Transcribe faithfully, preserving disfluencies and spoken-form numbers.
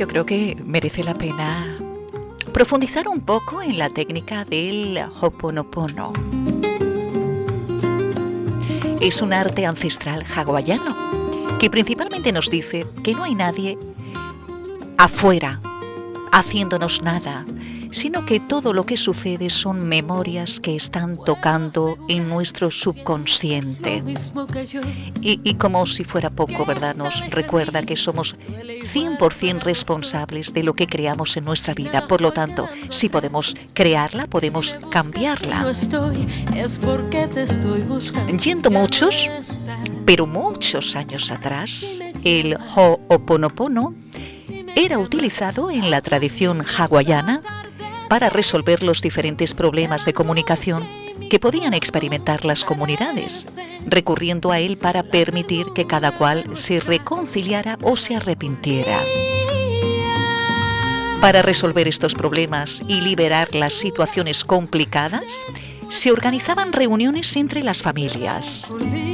yo creo que merece la pena profundizar un poco en la técnica del Ho'oponopono. Es un arte ancestral hawaiano que principalmente nos dice que no hay nadie afuera haciéndonos nada, sino que todo lo que sucede son memorias que están tocando en nuestro subconsciente. Y, y como si fuera poco, ¿verdad? Nos recuerda que somos cien por ciento responsables de lo que creamos en nuestra vida. Por lo tanto, si podemos crearla, podemos cambiarla. Yendo muchos, pero muchos años atrás, el Ho'oponopono era utilizado en la tradición hawaiana para resolver los diferentes problemas de comunicación que podían experimentar las comunidades, recurriendo a él para permitir que cada cual se reconciliara o se arrepintiera. Para resolver estos problemas y liberar las situaciones complicadas, se organizaban reuniones entre las familias.